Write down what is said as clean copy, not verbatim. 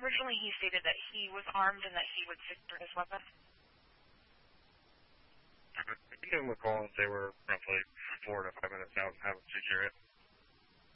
originally he stated that he was armed and that he would secure his weapon. You can call if they were roughly 4 to 5 minutes out and have them secure it.